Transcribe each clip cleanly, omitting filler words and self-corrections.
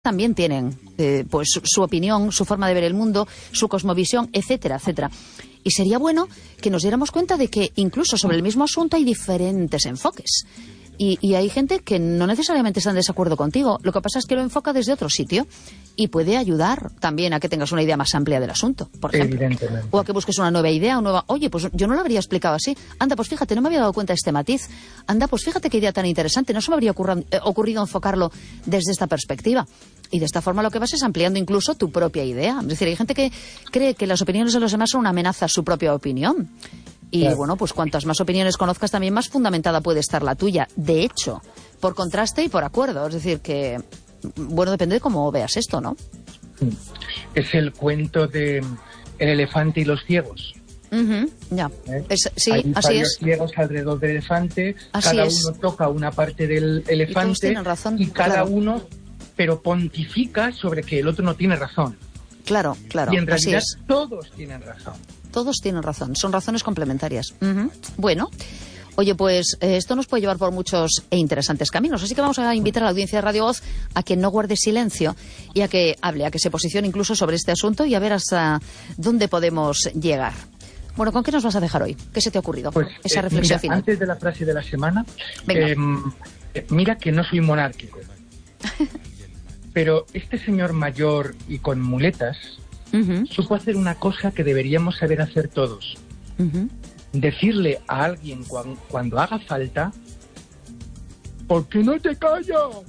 también tienen pues su opinión, su forma de ver el mundo, su cosmovisión, etcétera, etcétera. Y sería bueno que nos diéramos cuenta de que incluso sobre el mismo asunto hay diferentes enfoques. Y hay gente que no necesariamente está en desacuerdo contigo. Lo que pasa es que lo enfoca desde otro sitio y puede ayudar también a que tengas una idea más amplia del asunto, por ejemplo. Evidentemente. O a que busques una nueva idea, o nueva... Oye, pues yo no lo habría explicado así. Anda, pues fíjate, no me había dado cuenta de este matiz. Anda, pues fíjate qué idea tan interesante. No se me habría ocurrido enfocarlo desde esta perspectiva. Y de esta forma lo que vas es ampliando incluso tu propia idea. Es decir, hay gente que cree que las opiniones de los demás son una amenaza a su propia opinión. Y claro, bueno, pues cuantas más opiniones conozcas, también más fundamentada puede estar la tuya. De hecho, por contraste y por acuerdo. Es decir, que, bueno, depende de cómo veas esto, ¿no? Es el cuento de el elefante y los ciegos. Ya. Sí, hay así varios es. ciegos alrededor del elefante, Así cada es. uno toca una parte del elefante razón, y cada claro. uno, pero pontifica sobre que el otro no tiene razón. Claro, claro. Y en realidad así es. todos tienen razón. Todos tienen razón, son razones complementarias. Bueno, oye, pues esto nos puede llevar por muchos e interesantes caminos, así que vamos a invitar a la audiencia de Radio Voz a que no guarde silencio y a que hable, a que se posicione incluso sobre este asunto y a ver hasta dónde podemos llegar. Bueno, ¿con qué nos vas a dejar hoy? ¿Qué se te ha ocurrido? Pues, Esa reflexión mira, final. antes de la frase de la semana, Venga. mira que no soy monárquico, pero este señor mayor y con muletas supo hacer una cosa que deberíamos saber hacer todos. Decirle a alguien cuando haga falta, ¿por qué no te callas?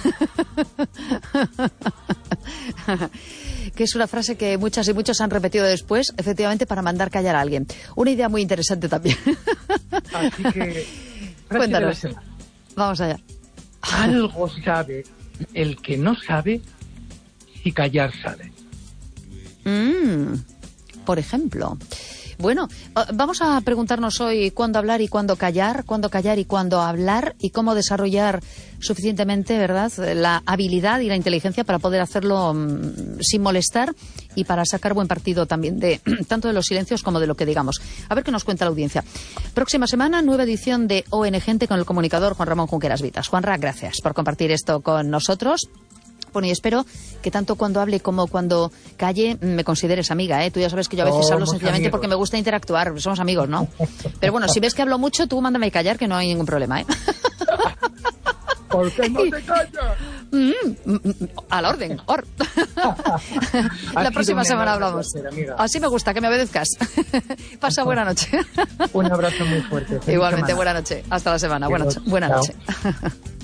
Que es una frase que muchas y muchos han repetido después, efectivamente, para mandar callar a alguien. Una idea muy interesante también. Así que, cuéntanos. Vamos allá. Algo sabe el que no sabe si callar sabe. Por ejemplo. Bueno, vamos a preguntarnos hoy cuándo hablar y cuándo callar y cuándo hablar y cómo desarrollar suficientemente, ¿verdad?, la habilidad y la inteligencia para poder hacerlo sin molestar y para sacar buen partido también de tanto de los silencios como de lo que digamos. A ver qué nos cuenta la audiencia. Próxima semana, nueva edición de ON Gente con el comunicador Juan Ramón Junqueras Vitas. Juanra, gracias por compartir esto con nosotros. Bueno, y espero que tanto cuando hable como cuando calle me consideres amiga, ¿eh? Tú ya sabes que yo a veces hablo sencillamente amigos, porque me gusta interactuar. Somos amigos, ¿no? Pero bueno, si ves que hablo mucho, tú mándame callar, que no hay ningún problema, ¿eh? ¿Por qué no te callas? A la orden. La próxima semana hablamos. Así me gusta, que me obedezcas. Pasa buena noche. Un abrazo muy fuerte. Igualmente, buena noche. Hasta la semana. Buena noche.